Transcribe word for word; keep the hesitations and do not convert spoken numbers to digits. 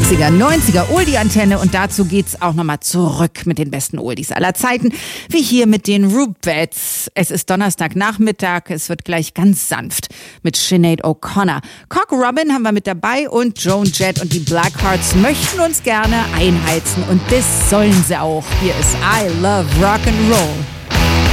achtziger, neunziger Oldie-Antenne und dazu geht's auch nochmal zurück mit den besten Oldies aller Zeiten, wie hier mit den Rubettes. Es ist Donnerstagnachmittag, es wird gleich ganz sanft mit Sinead O'Connor. Cock Robin haben wir mit dabei und Joan Jett und die Blackhearts möchten uns gerne einheizen und das sollen sie auch. Hier ist I Love Rock'n'Roll.